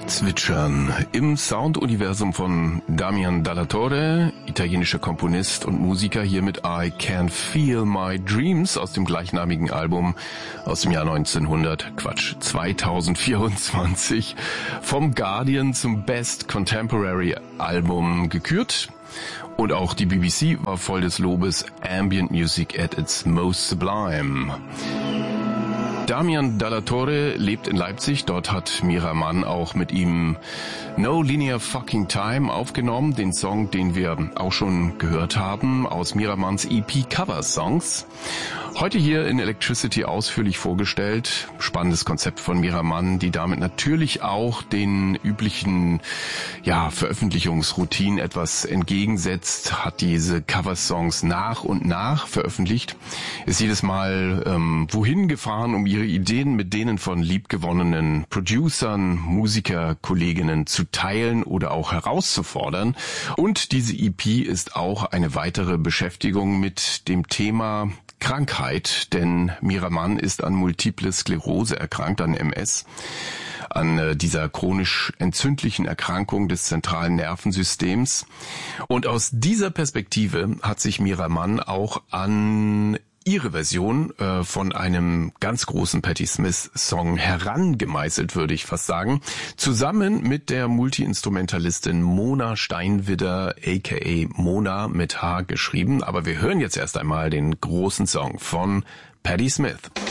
Zwitschern im Sounduniversum von Damian Dalla Torre, italienischer Komponist und Musiker, hier mit I Can Feel My Dreams aus dem gleichnamigen Album aus dem Jahr 2024 vom Guardian zum Best Contemporary Album gekürt. Und auch die BBC war voll des Lobes. Ambient Music at its most sublime. Damian Dalla Torre lebt in Leipzig. Dort hat Mira Mann auch mit ihm No Linear Fucking Time aufgenommen. Den Song, den wir auch schon gehört haben aus Mira Manns EP Cover Songs. Heute hier in Electricity ausführlich vorgestellt. Spannendes Konzept von Mira Mann, die damit natürlich auch den üblichen Veröffentlichungsroutinen etwas entgegensetzt, hat diese Cover-Songs nach und nach veröffentlicht, ist jedes Mal wohin gefahren, um ihre Ideen mit denen von liebgewonnenen Producern, Musiker, Kolleginnen zu teilen oder auch herauszufordern. Und diese EP ist auch eine weitere Beschäftigung mit dem Thema Krankheit, denn Mira Mann ist an Multiple Sklerose erkrankt, an MS, an dieser chronisch entzündlichen Erkrankung des zentralen Nervensystems. Und aus dieser Perspektive hat sich Mira Mann auch an ihre Version von einem ganz großen Patti Smith-Song herangemeißelt, würde ich fast sagen, zusammen mit der Multi-Instrumentalistin Mona Steinwidder, aka Mona mit H geschrieben. Aber wir hören jetzt erst einmal den großen Song von Patti Smith.